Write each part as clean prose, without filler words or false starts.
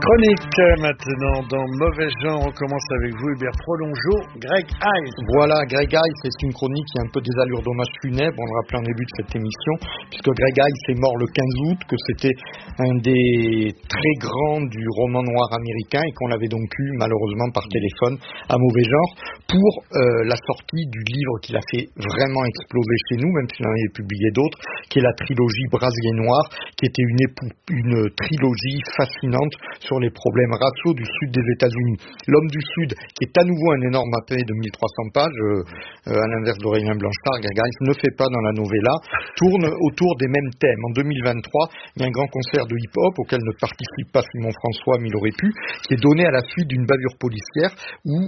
Chronique maintenant dans Mauvais Genre. On commence avec vous, Hubert Prolongeau, Greg Ice. Voilà, Greg Ice, c'est une chronique qui a un peu des allures d'hommage funèbre, on le rappelait en début de cette émission, puisque Greg Ice est mort le 15 août, que c'était un des très grands du roman noir américain et qu'on l'avait donc eu malheureusement par téléphone à Mauvais Genre pour la sortie du livre qu'il a fait vraiment exploser chez nous, même s'il en avait publié d'autres, qui est la trilogie Brasier Noir, qui était une trilogie fascinante sur les problèmes raciaux du sud des États-Unis. L'homme du sud, qui est à nouveau un énorme AP de 1300 pages, à l'inverse d'Aurélien Blanchard, Greg Ice ne fait pas dans la novella, tourne autour des mêmes thèmes. En 2023, il y a un grand concert de hip-hop auquel ne participe pas Simon François, mais il aurait pu, qui est donné à la suite d'une bavure policière où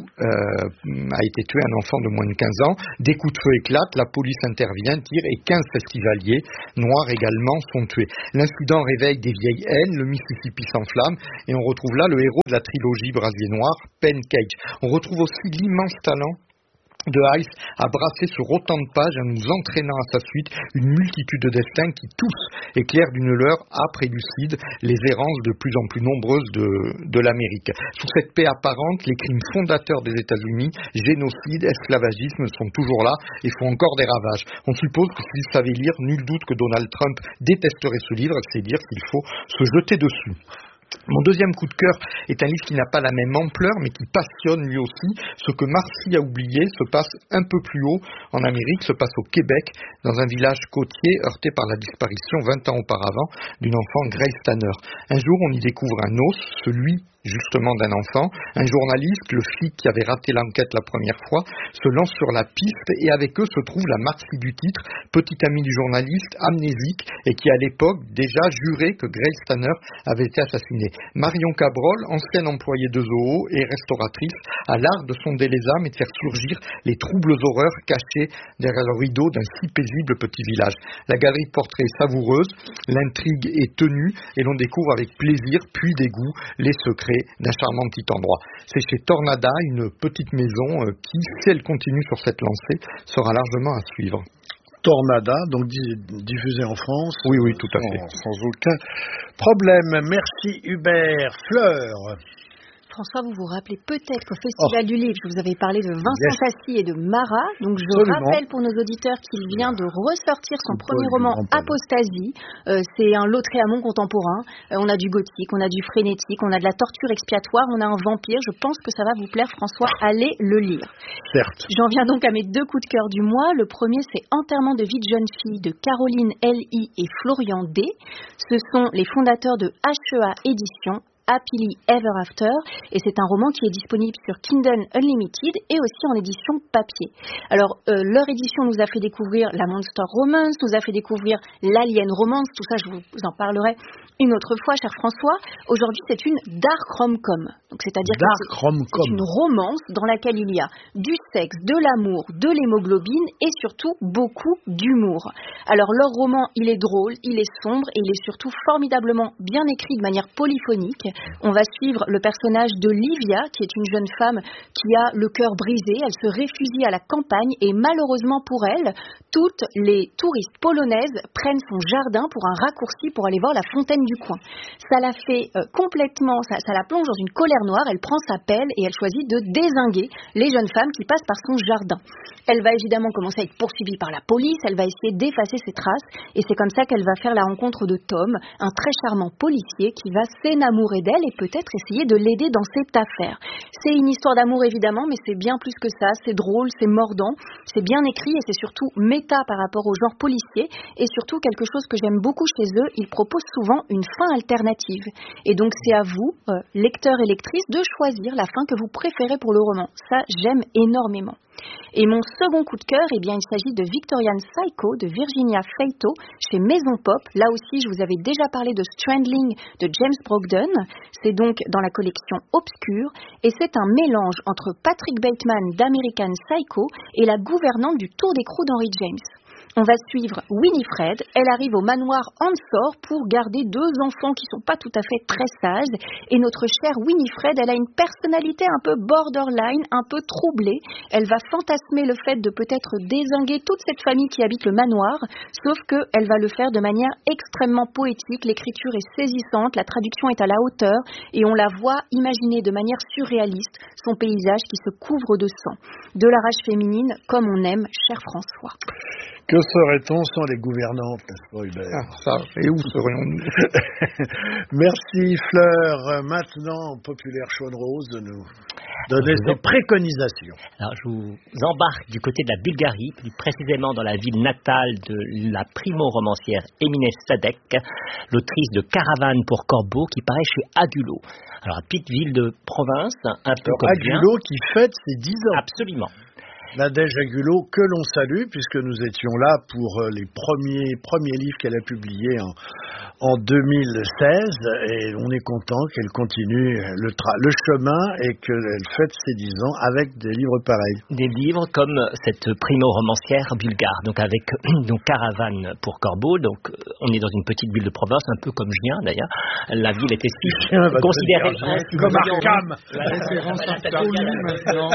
a été tué un enfant de moins de 15 ans. Des coups de feu éclatent, la police intervient, tire et 15 festivaliers noirs également sont tués. L'incident réveille des vieilles haines, le Mississippi s'enflamme et on retrouve là le héros de la trilogie Brasier Noir, Penn Cage. On retrouve aussi l'immense talent de Ice à brasser sur autant de pages en nous entraînant à sa suite une multitude de destins qui tous éclairent d'une lueur âpre et lucide les errances de plus en plus nombreuses de l'Amérique. Sous cette paix apparente, les crimes fondateurs des États-Unis, génocide, esclavagisme sont toujours là et font encore des ravages. On suppose que s'il savait lire, nul doute que Donald Trump détesterait ce livre, c'est dire qu'il faut se jeter dessus. Mon deuxième coup de cœur est un livre qui n'a pas la même ampleur, mais qui passionne lui aussi. Ce que Marcy a oublié se passe un peu plus haut en Amérique, se passe au Québec, dans un village côtier heurté par la disparition 20 ans auparavant d'une enfant, Grace Tanner. Un jour, on y découvre un os, celui justement d'un enfant. Un journaliste, le flic qui avait raté l'enquête la première fois, se lance sur la piste et avec eux se trouve la Marcy du titre, petite amie du journaliste, amnésique et qui à l'époque déjà jurait que Grace Tanner avait été assassinée. Marion Cabrol, ancienne employée de zoo et restauratrice, a l'art de sonder les âmes et de faire surgir les troubles horreurs cachés derrière le rideau d'un si paisible petit village. La galerie de portraits est savoureuse, l'intrigue est tenue et l'on découvre avec plaisir puis dégoût les secrets d'un charmant petit endroit. C'est chez Tornada, une petite maison qui, si elle continue sur cette lancée, sera largement à suivre. Tornada, donc diffusé en France. Oui, tout à fait. Sans aucun problème. Merci Hubert. Fleur. François, vous vous rappelez peut-être qu'au Festival du Livre, je vous avais parlé de Vincent Fassi et de Marat. Donc je rappelle pour nos auditeurs qu'il vient de ressortir son premier roman Apostasie. C'est un Lautréamont contemporain. On a du gothique, on a du frénétique, on a de la torture expiatoire, on a un vampire. Je pense que ça va vous plaire, François. Allez le lire. Certes. J'en viens donc à mes deux coups de cœur du mois. Le premier, c'est Enterrement de vie de jeune fille de Caroline L.I. et Florian D. Ce sont les fondateurs de HEA Éditions. Happily Ever After, et c'est un roman qui est disponible sur Kindle Unlimited et aussi en édition papier. Alors, leur édition nous a fait découvrir la Monster Romance, nous a fait découvrir l'Alien Romance, tout ça je vous en parlerai une autre fois, cher François. Aujourd'hui, c'est une dark rom-com. Donc, c'est-à-dire que c'est une romance dans laquelle il y a du sexe, de l'amour, de l'hémoglobine et surtout beaucoup d'humour. Alors, leur roman, il est drôle, il est sombre et il est surtout formidablement bien écrit de manière polyphonique. On va suivre le personnage de Livia, qui est une jeune femme qui a le cœur brisé. Elle se réfugie à la campagne et malheureusement pour elle, toutes les touristes polonaises prennent son jardin pour un raccourci pour aller voir la fontaine du coin. Ça la fait complètement, ça la plonge dans une colère noire. Elle prend sa pelle et elle choisit de dézinguer les jeunes femmes qui passent par son jardin. Elle va évidemment commencer à être poursuivie par la police. Elle va essayer d'effacer ses traces et c'est comme ça qu'elle va faire la rencontre de Tom, un très charmant policier qui va s'enamourer d'elle et peut-être essayer de l'aider dans cette affaire. C'est une histoire d'amour évidemment, mais c'est bien plus que ça. C'est drôle, c'est mordant, c'est bien écrit et c'est surtout méta par rapport au genre policier et surtout quelque chose que j'aime beaucoup chez eux, ils proposent souvent une fin alternative. Et donc c'est à vous, lecteurs et lectrices, de choisir la fin que vous préférez pour le roman. Ça, j'aime énormément. Et mon second coup de cœur, eh bien, il s'agit de Victorian Psycho de Virginia Feito chez Maison Pop. Là aussi, je vous avais déjà parlé de Strandling de James Brogdon. C'est donc dans la collection Obscure et c'est un mélange entre Patrick Bateman d'American Psycho et la gouvernante du Tour d'écrou d'Henry James. On va suivre Winifred. Elle arrive au manoir Ansor pour garder 2 enfants qui sont pas tout à fait très sages. Et notre chère Winifred, elle a une personnalité un peu borderline, un peu troublée. Elle va fantasmer le fait de peut-être dézinguer toute cette famille qui habite le manoir, sauf qu'elle va le faire de manière extrêmement poétique. L'écriture est saisissante, la traduction est à la hauteur et on la voit imaginer de manière surréaliste son paysage qui se couvre de sang. De la rage féminine, comme on aime, cher François. Que serait-on sans les gouvernantes, n'est-ce pas, Hubert? Et où serions-nous? Merci Fleur. Maintenant, Populaire Chaude-Rose, de nous donner ses préconisations. Alors, je vous embarque du côté de la Bulgarie, plus précisément dans la ville natale de la primo-romancière Emine Sadek, l'autrice de Caravane pour Corbeau, qui paraît chez Agulot. Alors, petite ville de province, un peu comme Agulot qui fête ses 10 ans. Absolument. Nadège Agulot, que l'on salue, puisque nous étions là pour les premiers livres qu'elle a publiés en 2016, et on est content qu'elle continue le chemin et qu'elle fête ses 10 ans avec des livres pareils. Des livres comme cette primo-romancière bulgare, donc avec Caravane pour Corbeau, donc on est dans une petite ville de province, un peu comme Gien d'ailleurs. La ville était considérée comme Arkham. La référence absolue maintenant.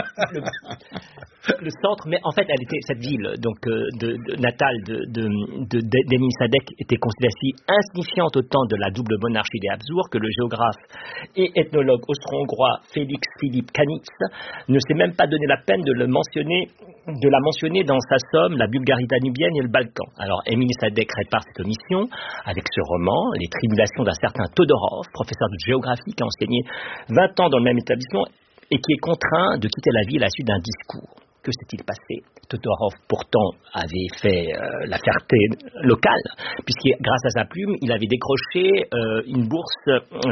Le centre, mais en fait, cette ville donc natale d'Emine Sadek était considérée si insignifiante au temps de la double monarchie des Habsbourg que le géographe et ethnologue austro-hongrois Félix Philipp Kanitz ne s'est même pas donné la peine de la mentionner dans sa somme La Bulgarie danubienne et le Balkan. Alors, Emine Sadek répare cette omission avec ce roman, Les tribulations d'un certain Todorov, professeur de géographie qui a enseigné 20 ans dans le même établissement et qui est contraint de quitter la ville à la suite d'un discours. Que s'est-il passé? Todorov, pourtant, avait fait la fierté locale, puisque grâce à sa plume, il avait décroché une bourse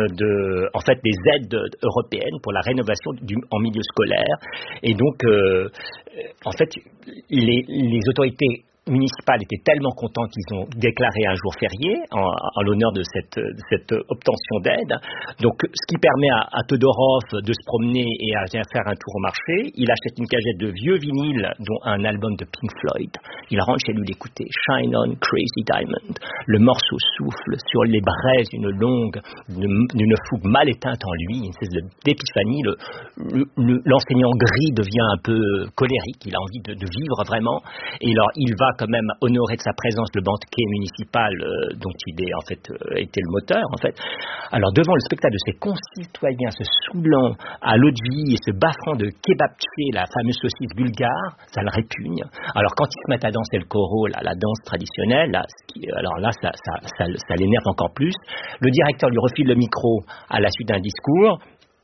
des aides européennes pour la rénovation en milieu scolaire. Et donc, les autorités municipales étaient tellement contents qu'ils ont déclaré un jour férié en l'honneur de cette obtention d'aide. Donc, ce qui permet à Todorov de se promener et à faire un tour au marché. Il achète une cagette de vieux vinyles, dont un album de Pink Floyd. Il rentre chez lui d'écouter Shine On Crazy Diamond. Le morceau souffle sur les braises d'une fougue mal éteinte en lui, une espèce d'épiphanie. L'enseignant gris devient un peu colérique. Il a envie de vivre vraiment. Et alors, il va quand même honorer de sa présence le banquet municipal dont il est était le moteur en fait. Alors devant le spectacle de ses concitoyens se saoulant à l'eau de vie et se baffant de kebabché, la fameuse saucisse bulgare, ça le répugne. Alors quand ils se mettent à danser le koro, la danse traditionnelle, ça l'énerve encore plus. Le directeur lui refile le micro à la suite d'un discours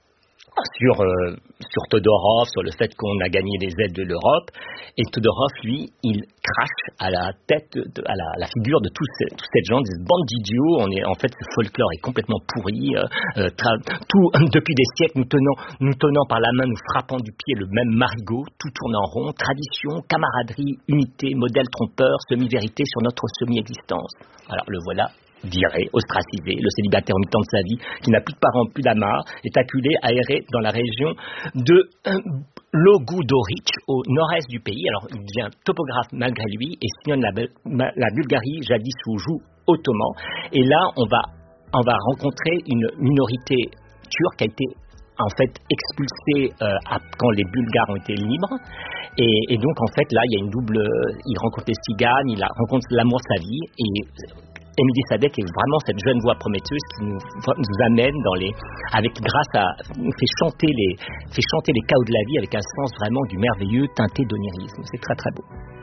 sur Todorov, sur le fait qu'on a gagné les aides de l'Europe, et Todorov, lui, il crache à la tête, à la figure de tous ces gens, des bandes d'idiots. Ce folklore est complètement pourri. Depuis des siècles, nous tenant par la main, nous frappant du pied le même marigot, tout tourne en rond, tradition, camaraderie, unité, modèle trompeur, semi-vérité sur notre semi-existence. Alors le voilà viré, ostracisé, le célibataire au mi-temps de sa vie, qui n'a plus de parents, plus d'amarres, est acculé à errer dans la région de Logudoric, au nord-est du pays. Alors, il devient topographe malgré lui et sillonne la Bulgarie, jadis sous joug ottoman. Et là, on va rencontrer une minorité turque qui a été en fait expulsée quand les Bulgares ont été libres. Et donc, en fait, là, il y a une double... Il rencontre les Tziganes, il rencontre l'amour de sa vie et... Emine Sadek est vraiment cette jeune voix prometteuse qui nous amène fait chanter les chaos de la vie avec un sens vraiment du merveilleux teinté d'onirisme. C'est très très beau.